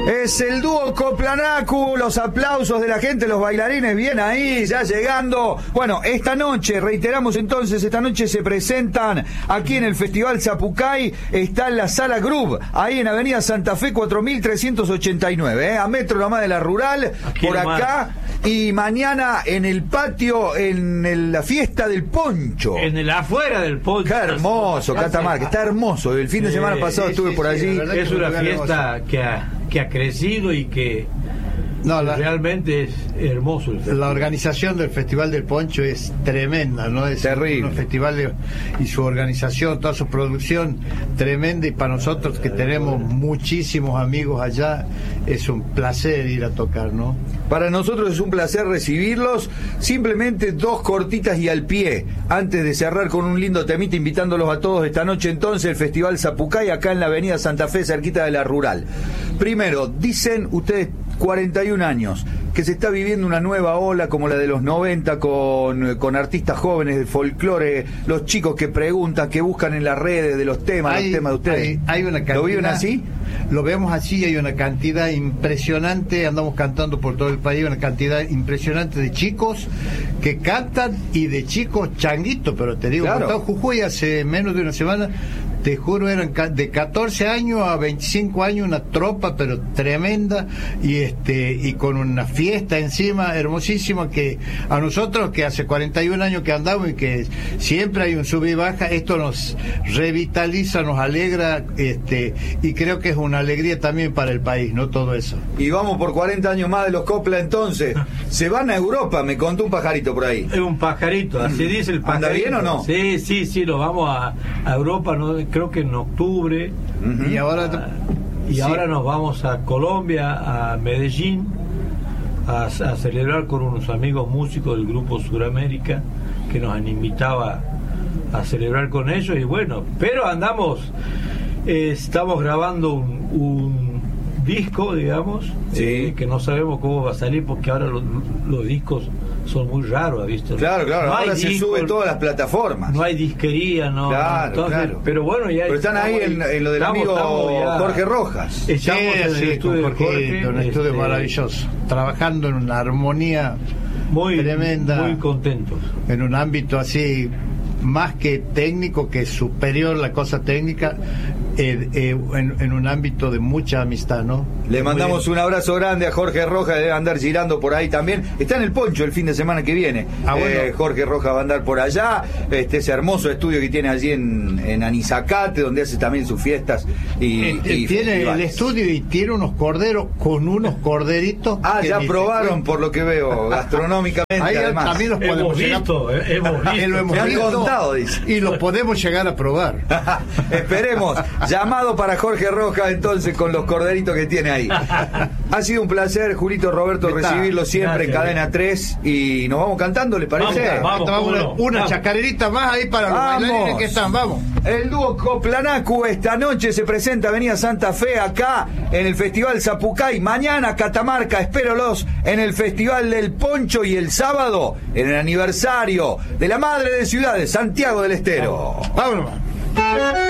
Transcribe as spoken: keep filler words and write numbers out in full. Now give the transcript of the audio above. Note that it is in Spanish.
Es el dúo Coplanacu, los aplausos de la gente, los bailarines bien ahí, ya llegando. Bueno, esta noche, reiteramos entonces, esta noche se presentan aquí en el Festival Zapucay, está en la Sala Groove, ahí en Avenida Santa Fe cuatro mil trescientos ochenta y nueve, ¿eh? A metro nomás de la Rural, aquí por acá. Y mañana en el patio, en el, la fiesta del poncho. En el afuera del poncho. Qué hermoso, Catamarca, está hermoso. El fin de semana pasado sí, estuve sí, por allí. Sí, es una fiesta que ha, que ha crecido y que no, la, realmente es hermoso. El la organización del Festival del Poncho es tremenda, ¿no? Es terrible. Un festival de, y su organización, toda su producción tremenda, y para nosotros que tenemos muchísimos amigos allá, es un placer ir a tocar, ¿no? Para nosotros es un placer recibirlos. Simplemente dos cortitas y al pie, antes de cerrar con un lindo temita, invitándolos a todos esta noche entonces, el Festival Zapucay, acá en la Avenida Santa Fe, cerquita de la Rural. Primero, dicen ustedes cuarenta y un años, que se está viviendo una nueva ola como la de los noventa con, con artistas jóvenes del folclore, los chicos que preguntan, que buscan en las redes de los temas, hay, los temas de ustedes. Hay, hay una cantidad, ¿lo viven así? Lo vemos así, hay una cantidad impresionante, andamos cantando por todo el país, una cantidad impresionante de chicos que cantan y de chicos changuitos, pero te digo, claro. Jujuy hace menos de una semana, te juro, eran de catorce años a veinticinco años, una tropa pero tremenda, y este y con una fiesta encima hermosísima, que a nosotros que hace cuarenta y un años que andamos y que siempre hay un sub y baja, esto nos revitaliza, nos alegra, este y creo que es una alegría también para el país, ¿no? Todo eso. Y vamos por cuarenta años más de los Copla entonces. Se van a Europa, me contó un pajarito por ahí. Es un pajarito, así dice el pajarito. ¿Anda bien o no? Sí, sí, sí, nos vamos a, a Europa, ¿no? Creo que en octubre. Uh-huh. Y ahora a, y sí. ahora nos vamos a Colombia, a Medellín, a, a celebrar con unos amigos músicos del grupo Suramérica que nos han invitado a, a celebrar con ellos. Y bueno, pero andamos, eh, estamos grabando un, un disco, digamos, sí. eh, que no sabemos cómo va a salir porque ahora los, los discos son muy raros, ¿has visto? Claro, claro, no ahora se discos, sube todas las plataformas. No hay disquería, no. Claro, entonces, claro. Pero bueno, ya. Pero están ahí en, en lo del estamos, amigo estamos ya, Jorge Rojas. Estamos sí, en el sí, estudio Jorge, Jorge, un estudio este, maravilloso, trabajando en una armonía muy tremenda. Muy contentos. En un ámbito así, más que técnico, que superior la cosa técnica, eh, eh, en, en un ámbito de mucha amistad, ¿no? Le mandamos un abrazo grande a Jorge Rojas, debe andar girando por ahí también. Está en el Poncho el fin de semana que viene. Ah, bueno. eh, Jorge Rojas va a andar por allá. Este ese hermoso estudio que tiene allí en, en Anizacate, donde hace también sus fiestas. Y, eh, y tiene festivales. El estudio y tiene unos corderos con unos corderitos. Ah, ya probaron por lo que veo, gastronómicamente. Ahí además. También los podemos hemos visto, llegar, eh, hemos visto. Lo hemos Me han visto, contado, dice. Y los podemos llegar a probar. Esperemos. Llamado para Jorge Rojas entonces con los corderitos que tiene ahí. Ha sido un placer, Julito Roberto, Está. recibirlo siempre. Gracias, en Cadena tres. Y nos vamos cantando, ¿le parece? Vamos, vamos, vamos una, no. una vamos. chacarerita más ahí para los Vamos. bailarines que están, vamos. El dúo Coplanacu esta noche se presenta Avenida Santa Fe acá en el Festival Zapucay. Mañana Catamarca, espérolos en el Festival del Poncho, y el sábado en el aniversario de la Madre de Ciudades, Santiago del Estero. Vámonos.